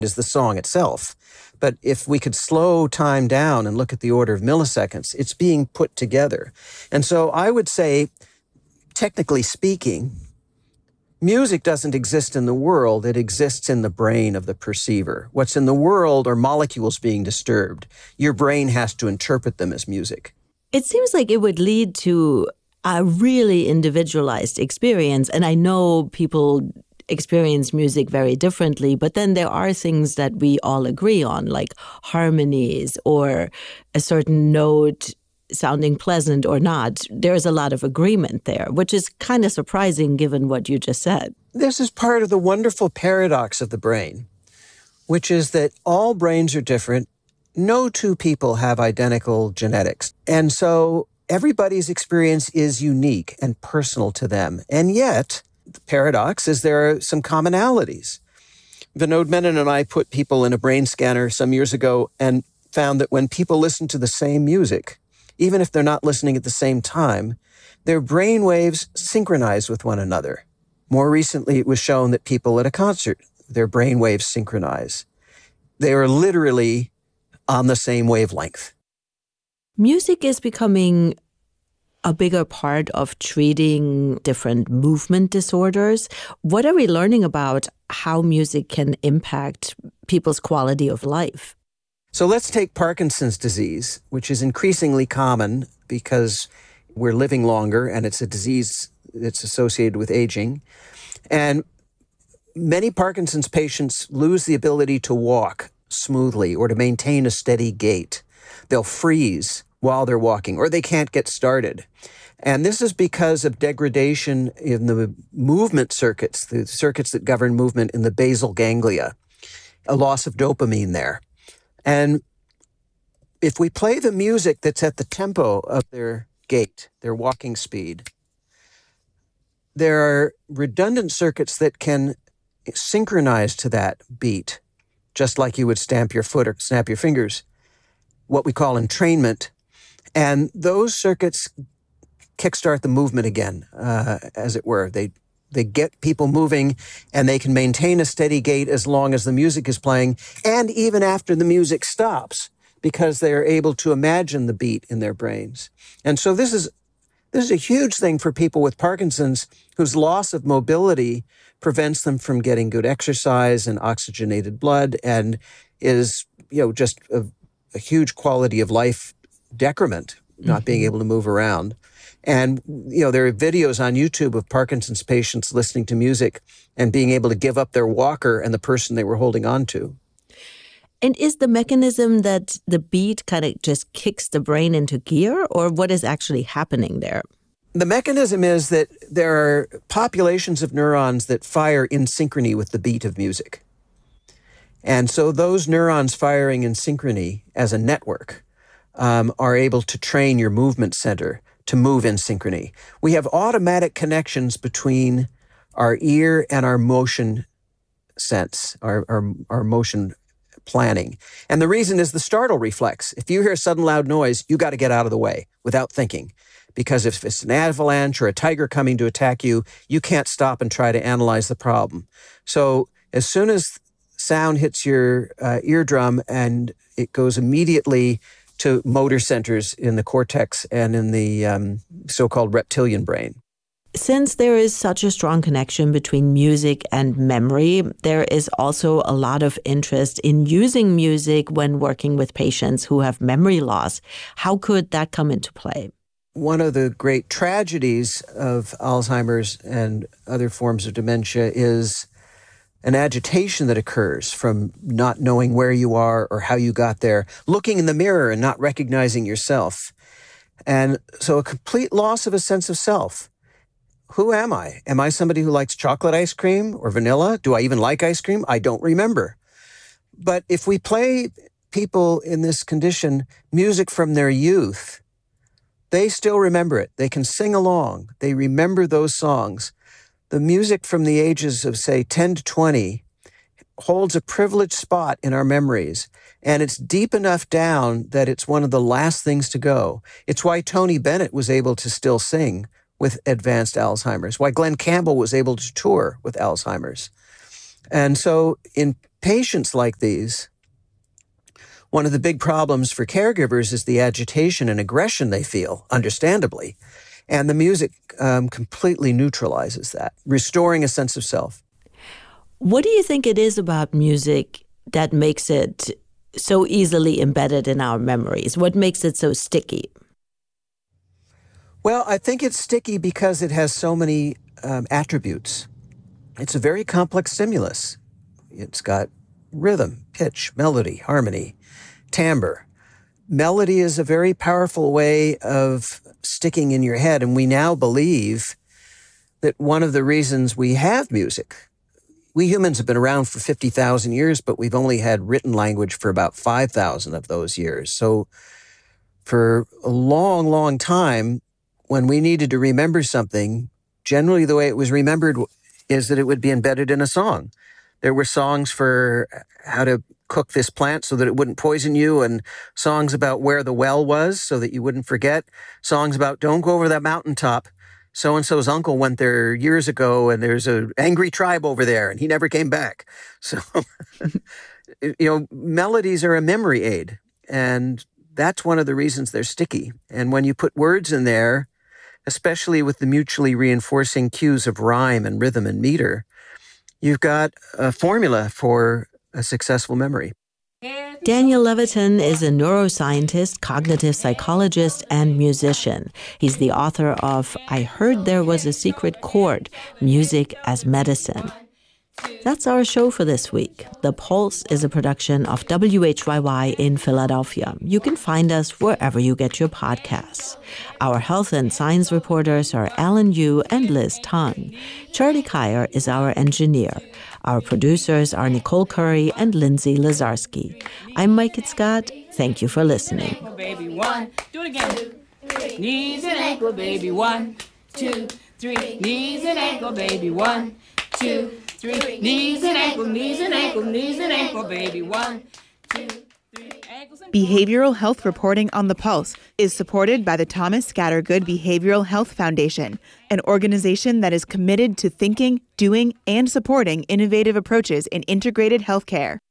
is the song itself. But if we could slow time down and look at the order of milliseconds, it's being put together. And so I would say, technically speaking, music doesn't exist in the world. It exists in the brain of the perceiver. What's in the world are molecules being disturbed. Your brain has to interpret them as music. It seems like it would lead to a really individualized experience. And I know people experience music very differently, but then there are things that we all agree on, like harmonies or a certain note sounding pleasant or not. There's a lot of agreement there, which is kind of surprising given what you just said. This is part of the wonderful paradox of the brain, which is that all brains are different. No two people have identical genetics. And so everybody's experience is unique and personal to them. And yet, the paradox is there are some commonalities. Vinod Menon and I put people in a brain scanner some years ago and found that when people listen to the same music, even if they're not listening at the same time, their brain waves synchronize with one another. More recently, it was shown that people at a concert, their brain waves synchronize. They are literally on the same wavelength. Music is becoming a bigger part of treating different movement disorders. What are we learning about how music can impact people's quality of life? So let's take Parkinson's disease, which is increasingly common because we're living longer and it's a disease that's associated with aging. And many Parkinson's patients lose the ability to walk smoothly or to maintain a steady gait. They'll freeze while they're walking, or they can't get started. And this is because of degradation in the movement circuits, the circuits that govern movement in the basal ganglia, a loss of dopamine there. And if we play the music that's at the tempo of their gait, their walking speed, there are redundant circuits that can synchronize to that beat, just like you would stamp your foot or snap your fingers, what we call entrainment. And those circuits kickstart the movement again, as it were. They get people moving, and they can maintain a steady gait as long as the music is playing, and even after the music stops, because they are able to imagine the beat in their brains. And so this is a huge thing for people with Parkinson's whose loss of mobility prevents them from getting good exercise and oxygenated blood, and is, just a huge quality of life decrement, not being able to move around. And, there are videos on YouTube of Parkinson's patients listening to music and being able to give up their walker and the person they were holding on to. And is the mechanism that the beat kind of just kicks the brain into gear, or what is actually happening there? The mechanism is that there are populations of neurons that fire in synchrony with the beat of music. And so those neurons firing in synchrony as a network are able to train your movement center to move in synchrony. We have automatic connections between our ear and our motion sense, our motion planning. And the reason is the startle reflex. If you hear a sudden loud noise, you got to get out of the way without thinking. Because if it's an avalanche or a tiger coming to attack you, you can't stop and try to analyze the problem. So as soon as sound hits your eardrum, and it goes immediately to motor centers in the cortex and in the so-called reptilian brain. Since there is such a strong connection between music and memory, there is also a lot of interest in using music when working with patients who have memory loss. How could that come into play? One of the great tragedies of Alzheimer's and other forms of dementia is an agitation that occurs from not knowing where you are or how you got there, looking in the mirror and not recognizing yourself. And so a complete loss of a sense of self. Who am I? Am I somebody who likes chocolate ice cream or vanilla? Do I even like ice cream? I don't remember. But if we play people in this condition music from their youth, they still remember it. They can sing along. They remember those songs. The music from the ages of, say, 10 to 20 holds a privileged spot in our memories, and it's deep enough down that it's one of the last things to go. It's why Tony Bennett was able to still sing with advanced Alzheimer's, why Glenn Campbell was able to tour with Alzheimer's. And so in patients like these, one of the big problems for caregivers is the agitation and aggression they feel, understandably. And the music completely neutralizes that, restoring a sense of self. What do you think it is about music that makes it so easily embedded in our memories? What makes it so sticky? Well, I think it's sticky because it has so many attributes. It's a very complex stimulus. It's got rhythm, pitch, melody, harmony, timbre. Melody is a very powerful way of sticking in your head, and we now believe that one of the reasons we have music, we humans have been around for 50,000 years, but we've only had written language for about 5,000 of those years. So for a long, long time, when we needed to remember something, generally the way it was remembered is that it would be embedded in a song. There were songs for how to cook this plant so that it wouldn't poison you, and songs about where the well was so that you wouldn't forget, songs about don't go over that mountaintop. So-and-so's uncle went there years ago, and there's an angry tribe over there, and he never came back. So, melodies are a memory aid, and that's one of the reasons they're sticky. And when you put words in there, especially with the mutually reinforcing cues of rhyme and rhythm and meter, you've got a formula for a successful memory. Daniel Levitin is a neuroscientist, cognitive psychologist, and musician. He's the author of I Heard There Was a Secret Chord, Music as Medicine. That's our show for this week. The Pulse is a production of WHYY in Philadelphia. You can find us wherever you get your podcasts. Our health and science reporters are Alan Yu and Liz Tong. Charlie Kyer is our engineer. Our producers are Nicole Curry and Lindsay Lazarski. I'm Mike Scott. Thank you for listening. Baby, 1, do it again. 2, knees and ankle, baby. 1, 2, 3. Knees and ankle, baby. 1, 2, 3. Knees and ankle, knees and ankle, knees and ankle, baby. 1, 2, 3. Behavioral health reporting on the Pulse is supported by the Thomas Scattergood Behavioral Health Foundation, an organization that is committed to thinking, doing, and supporting innovative approaches in integrated healthcare.